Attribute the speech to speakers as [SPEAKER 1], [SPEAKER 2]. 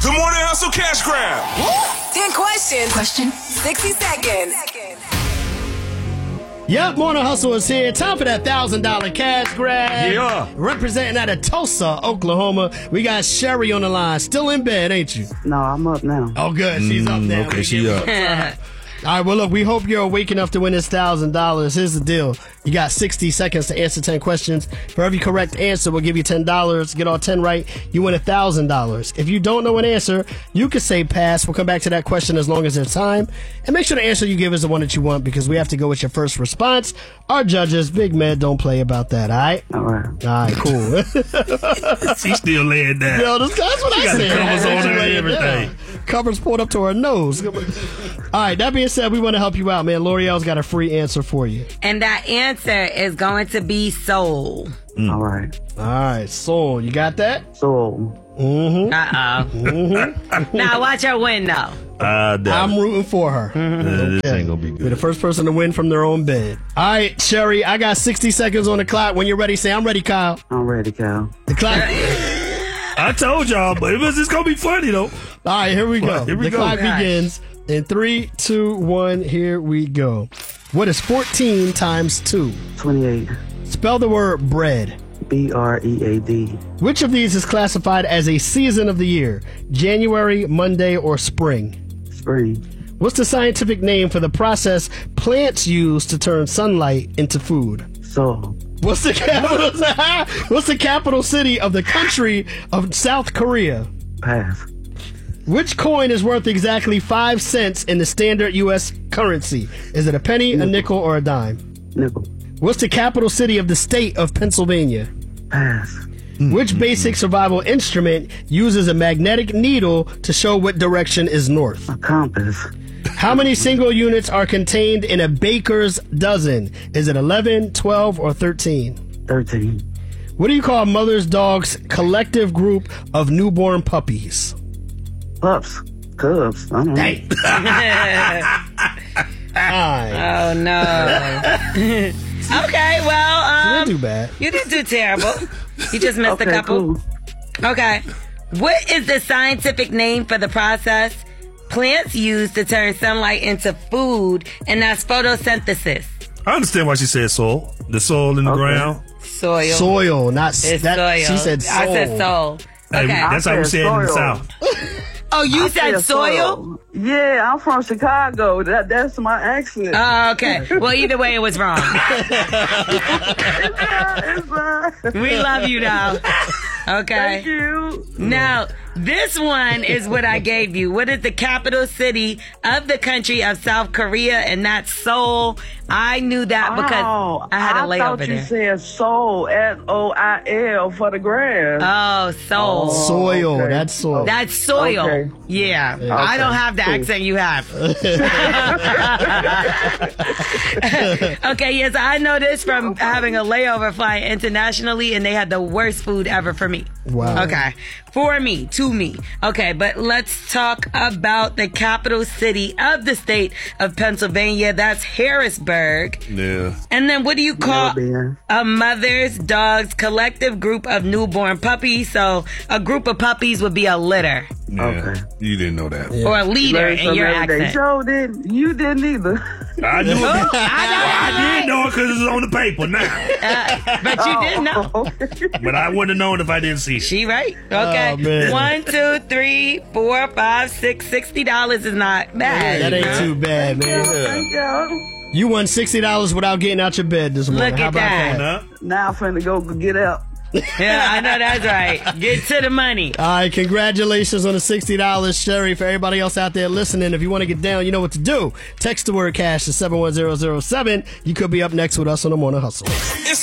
[SPEAKER 1] The Morning Hustle Cash Grab.
[SPEAKER 2] 10 questions. 60 seconds.
[SPEAKER 3] Yep, Morning Hustle is here. Time for that $1,000 cash grab.
[SPEAKER 4] Yeah.
[SPEAKER 3] Representing out of Tulsa, Oklahoma, we got Sherry on the line. Still in bed, ain't you?
[SPEAKER 5] No, I'm up now.
[SPEAKER 3] Oh, good. She's up now.
[SPEAKER 4] Okay, she up.
[SPEAKER 3] All right, well, look, we hope you're awake enough to win this $1,000. Here's the deal. You got 60 seconds to answer 10 questions. For every correct answer, we'll give you $10. Get all 10 right, you win $1,000. If you don't know an answer, you can say pass. We'll come back to that question as long as there's time. And make sure the answer you give is the one that you want because we have to go with your first response. Our judges, Big Med, don't play about that, all right?
[SPEAKER 5] All right.
[SPEAKER 3] All right, cool.
[SPEAKER 4] She's still laying down.
[SPEAKER 3] Yo, that's what I
[SPEAKER 4] got
[SPEAKER 3] said.
[SPEAKER 4] the covers on her and everything.
[SPEAKER 3] Yeah. Covers pulled up to her nose. All right, that being said, we want to help you out, man. L'Oreal's got a free answer for you.
[SPEAKER 6] And that answer is going to be soul.
[SPEAKER 5] All right.
[SPEAKER 3] All right, soul. You got that?
[SPEAKER 5] Soul.
[SPEAKER 3] Mm-hmm.
[SPEAKER 6] Uh-oh. Now watch her win, though.
[SPEAKER 3] I'm rooting for her.
[SPEAKER 4] This ain't gonna be good.
[SPEAKER 3] Be the first person to win from their own bed. All right, Sherry, I got 60 seconds on the clock. When you're ready, say, I'm ready, Kyle.
[SPEAKER 5] I'm ready, Cal.
[SPEAKER 3] The clock.
[SPEAKER 4] I told y'all, but it's gonna be funny though.
[SPEAKER 3] All right, here we go.
[SPEAKER 4] Here we
[SPEAKER 3] the
[SPEAKER 4] go.
[SPEAKER 3] clock
[SPEAKER 6] Gosh.
[SPEAKER 3] begins in 3, 2, 1. Here we go. What is 14 times 2?
[SPEAKER 5] 28.
[SPEAKER 3] Spell the word bread.
[SPEAKER 5] B-R-E-A-D.
[SPEAKER 3] Which of these is classified as a season of the year? January, Monday, or spring?
[SPEAKER 5] Spring.
[SPEAKER 3] What's the scientific name for the process plants use to turn sunlight into food?
[SPEAKER 5] Soul.
[SPEAKER 3] What's the capital city of the country of South Korea?
[SPEAKER 5] Pass.
[SPEAKER 3] Which coin is worth exactly 5 cents in the standard U.S. currency? Is it a penny, a nickel, or a dime?
[SPEAKER 5] Nickel.
[SPEAKER 3] What's the capital city of the state of Pennsylvania?
[SPEAKER 5] Pass.
[SPEAKER 3] Which basic survival instrument uses a magnetic needle to show what direction is north?
[SPEAKER 5] A compass.
[SPEAKER 3] How many single units are contained in a baker's dozen? Is it 11, 12, or 13?
[SPEAKER 5] 13.
[SPEAKER 3] What do you call a mother's dog's collective group of newborn puppies?
[SPEAKER 5] Pups. Cubs. I don't know.
[SPEAKER 6] Oh, no. Okay, well,
[SPEAKER 3] You didn't do bad.
[SPEAKER 6] you didn't do terrible. You just missed a couple.
[SPEAKER 5] Cool.
[SPEAKER 6] Okay. What is the scientific name for the process plants use to turn sunlight into food, and that's photosynthesis?
[SPEAKER 4] I understand why she said soul. The soul in the ground.
[SPEAKER 6] Soil.
[SPEAKER 3] Soil, not
[SPEAKER 6] It's
[SPEAKER 3] that.
[SPEAKER 6] soil.
[SPEAKER 3] She said soul.
[SPEAKER 6] I said soul.
[SPEAKER 4] Hey,
[SPEAKER 6] Okay.
[SPEAKER 4] that's how we say it in the
[SPEAKER 5] soil.
[SPEAKER 4] South.
[SPEAKER 6] Oh, you said soil?
[SPEAKER 5] Yeah, I'm from Chicago. That's my accent.
[SPEAKER 6] Oh, okay. Well, either way, it was wrong.
[SPEAKER 5] It's fine.
[SPEAKER 6] We love you, though. Okay.
[SPEAKER 5] Thank you.
[SPEAKER 6] Now, this one is what I gave you. What is the capital city of the country of South Korea? And that's Seoul. I knew that because I had a layover
[SPEAKER 5] thought you
[SPEAKER 6] there.
[SPEAKER 5] said soul, S-O-I-L for the grass.
[SPEAKER 6] Oh, Seoul.
[SPEAKER 3] Soil.
[SPEAKER 5] okay.
[SPEAKER 3] That's soil.
[SPEAKER 6] That's soil.
[SPEAKER 5] Okay.
[SPEAKER 6] Yeah. I don't have the accent you have. Okay, yes, I know this from having a layover flying internationally, and they had the worst food ever for me.
[SPEAKER 3] Wow.
[SPEAKER 6] Okay. For me, to me. Okay, but let's talk about the capital city of the state of Pennsylvania. That's Harrisburg.
[SPEAKER 4] Yeah.
[SPEAKER 6] And then what do you call
[SPEAKER 5] Never been.
[SPEAKER 6] a mother's dog's collective group of newborn puppies? So a group of puppies would be a litter
[SPEAKER 4] Yeah.
[SPEAKER 5] Okay.
[SPEAKER 4] You didn't know that.
[SPEAKER 6] or a leader
[SPEAKER 5] Learn
[SPEAKER 6] in
[SPEAKER 5] something
[SPEAKER 6] your
[SPEAKER 5] every day.
[SPEAKER 6] accent.
[SPEAKER 5] Joe didn't. You didn't either.
[SPEAKER 4] I knew it. I did
[SPEAKER 6] know.
[SPEAKER 4] know it because it's on the paper now.
[SPEAKER 6] But you didn't know.
[SPEAKER 4] But I wouldn't have known if I didn't see it.
[SPEAKER 6] She right. Okay.
[SPEAKER 3] Oh, man.
[SPEAKER 6] 1, 2, 3, 4, 5, 6. $60 is not bad.
[SPEAKER 3] That ain't too bad, man.
[SPEAKER 5] Thank you.
[SPEAKER 3] You won $60 without getting out your bed this morning.
[SPEAKER 6] Look
[SPEAKER 3] How
[SPEAKER 6] at
[SPEAKER 3] about
[SPEAKER 6] that.
[SPEAKER 4] Huh?
[SPEAKER 5] Now I'm finna go get up.
[SPEAKER 6] Yeah, I know that's right. Get to the money.
[SPEAKER 3] All right, congratulations on the $60, Sherry. For everybody else out there listening, if you want to get down, you know what to do. Text the word cash to 71007. You could be up next with us on the Morning Hustle.
[SPEAKER 1] It's